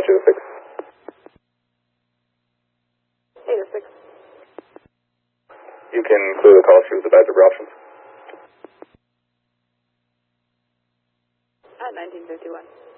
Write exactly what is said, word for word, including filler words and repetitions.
eight oh six. eight oh six. You can clear the call sheet with the badge over options. At nineteen fifty-one.